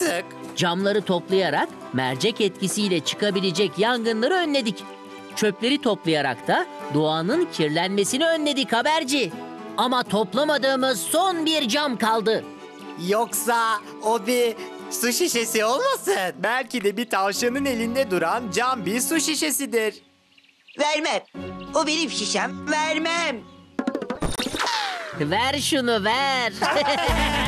yaptık? Camları toplayarak mercek etkisiyle çıkabilecek yangınları önledik. Çöpleri toplayarak da doğanın kirlenmesini önledik haberci. Ama toplamadığımız son bir cam kaldı. Yoksa o bir su şişesi olmasın? Belki de bir tavşanın elinde duran cam bir su şişesidir. Vermem. O benim şişem. Vermem. Ver şunu ver.